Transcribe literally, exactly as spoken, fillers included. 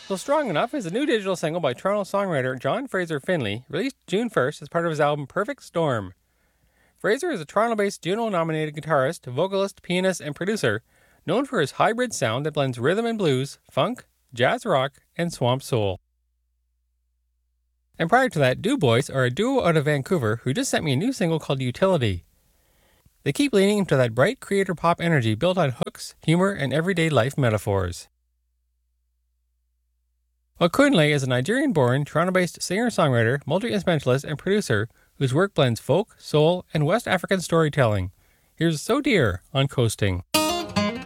So Strong Enough is a new digital single by Toronto songwriter John Fraser Finley, released June first as part of his album Perfect Storm. Fraser is a Toronto-based Juno-nominated guitarist, vocalist, pianist, and producer, known for his hybrid sound that blends rhythm and blues, funk, jazz rock, and swamp soul. And prior to that, Du Bois are a duo out of Vancouver who just sent me a new single called Utility. They keep leaning into that bright creator pop energy built on hooks, humor, and everyday life metaphors. Okunle is a Nigerian-born, Toronto-based singer-songwriter, multi-instrumentalist, and producer whose work blends folk, soul, and West African storytelling. Here's So Dear on Coasting.